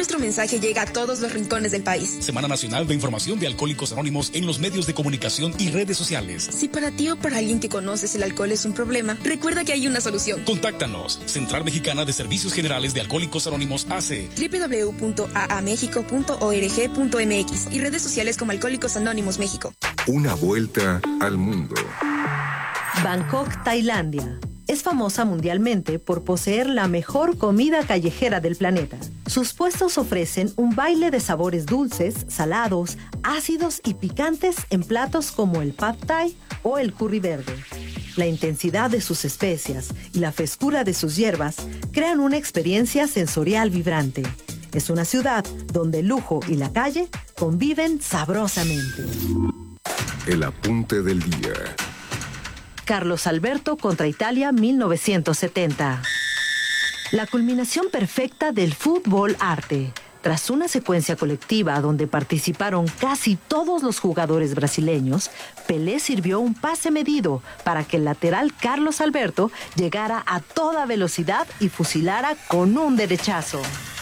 nuestro mensaje llega a todos los rincones del país. Semana Nacional de Información de Alcohólicos Anónimos en los medios de comunicación y redes sociales. Si para ti o para alguien que conoces el alcohol es un problema, recuerda que hay una solución. Contáctanos. Central Mexicana de Servicios Generales de Alcohólicos Anónimos AC. www.aamexico.org.mx y redes sociales como Alcohólicos Anónimos México. Una vuelta al mundo. Bangkok, Tailandia. Es famosa mundialmente por poseer la mejor comida callejera del planeta. Sus puestos ofrecen un baile de sabores dulces, salados, ácidos y picantes en platos como el pad thai o el curry verde. La intensidad de sus especias y la frescura de sus hierbas crean una experiencia sensorial vibrante. Es una ciudad donde el lujo y la calle conviven sabrosamente. El apunte del día. Carlos Alberto contra Italia 1970. La culminación perfecta del fútbol arte. Tras una secuencia colectiva donde participaron casi todos los jugadores brasileños, Pelé sirvió un pase medido para que el lateral Carlos Alberto llegara a toda velocidad y fusilara con un derechazo.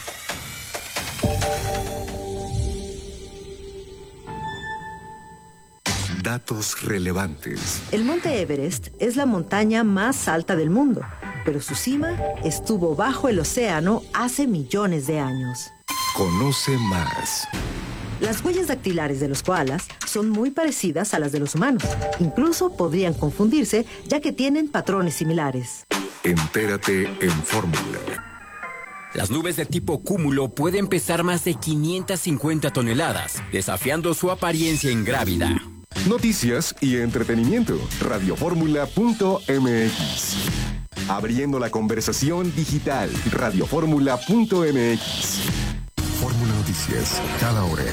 Datos relevantes. El Monte Everest es la montaña más alta del mundo, pero su cima estuvo bajo el océano hace millones de años. Conoce más. Las huellas dactilares de los koalas son muy parecidas a las de los humanos. Incluso podrían confundirse, ya que tienen patrones similares. Entérate en Fórmula. Las nubes de tipo cúmulo pueden pesar más de 550 toneladas, desafiando su apariencia ingrávida. Noticias y entretenimiento. Radioformula.mx. Abriendo la conversación digital. Radioformula.mx. Fórmula Noticias. Cada hora.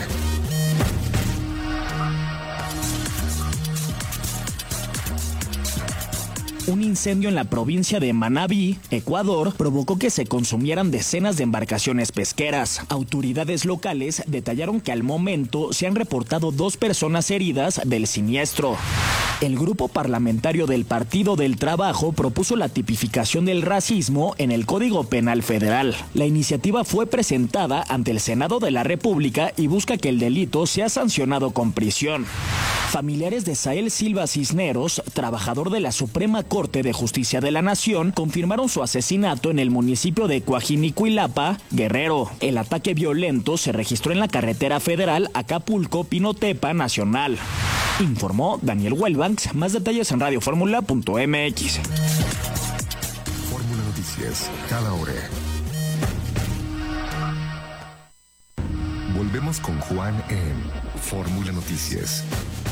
Un incendio en la provincia de Manabí, Ecuador, provocó que se consumieran decenas de embarcaciones pesqueras. Autoridades locales detallaron que al momento se han reportado 2 personas heridas del siniestro. El grupo parlamentario del Partido del Trabajo propuso la tipificación del racismo en el Código Penal Federal. La iniciativa fue presentada ante el Senado de la República y busca que el delito sea sancionado con prisión. Familiares de Sael Silva Cisneros, trabajador de la Suprema Corte de Justicia de la Nación, confirmaron su asesinato en el municipio de Coajinicuilapa, Guerrero. El ataque violento se registró en la carretera federal Acapulco-Pinotepa Nacional. Informó Daniel Welbanks. Más detalles en radioformula.mx. Fórmula Noticias. Cada hora. Volvemos con Juan en Fórmula Noticias.